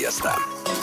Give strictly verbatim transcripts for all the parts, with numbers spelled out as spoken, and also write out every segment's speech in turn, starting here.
Fiesta.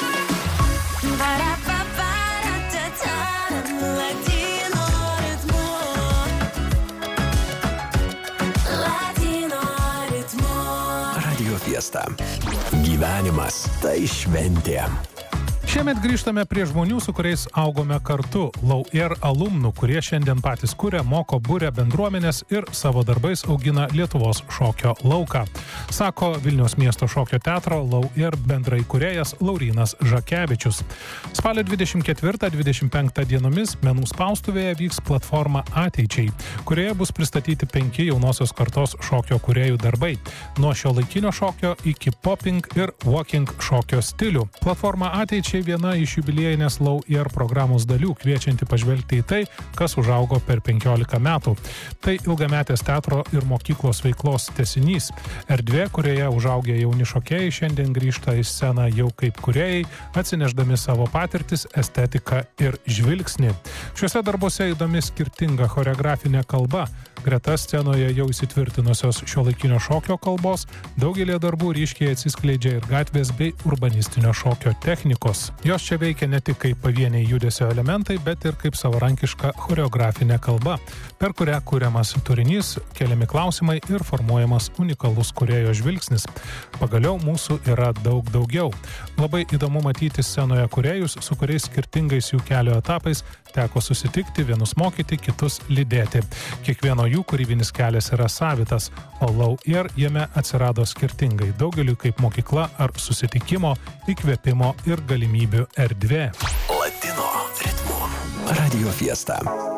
Radio Fiesta. Gyvenimas tai šventė. Šiemet grįžtame prie žmonių, su kuriais augome kartu, Low Air alumnų, kurie šiandien patys kuria, moko, buria bendruomenės ir savo darbais augina Lietuvos šokio lauką. Sako Vilniaus miesto šokio teatro Low Air bendraįkūrėjas Laurynas Žakevičius. Spalio dvidešimt ketvirtą dvidešimt penktą dienomis menų spaustuvėje vyks platforma Ateičiai, kurioje bus pristatyti penki jaunosios kartos šokio kūrėjų darbai, nuo šiuolaikinio šokio iki popping ir walking šokio stilių. Platforma Ateičiai viena iš jubiliejinės Low Air programos dalių, kviečianti pažvelgti į tai, kas užaugo per penkiolika metų. Tai ilgametės teatro ir mokyklos veiklos tęsinys. Erdvė, kurioje užaugę jauni šokėjai šiandien grįžta į sceną jau kaip kūrėjai, atsineždami savo patirtis, estetiką ir žvilgsnį. Šiuose darbuose įdomi skirtinga choreografinė kalba. Greta scenoje jau įsitvirtinusios šiuolaikinio šokio kalbos, daugelį darbų ryškiai atsiskleidžia ir gatvės bei urbanistinio šokio technikos. Jos čia veikia ne tik kaip pavieniai judesio elementai, bet ir kaip savarankiška choreografinė kalba, per kurią kuriamas turinys, keliami klausimai ir formuojamas unikalus kūrėjo žvilgsnis. Pagaliau mūsų yra daug daugiau. Labai įdomu matyti scenoje kūrėjus, su kuriais skirtingais jų kelio etapais teko susitikti, vienus mokyti, kitus lydėti. Kiekvieno jų kūrybinis kelias yra savitas, o Low Air jame atsirado skirtingai, daugeliu kaip mokykla ar susitikimo, įkvėpimo ir galimybių erdvė. Latino ritmu. Radio Fiesta.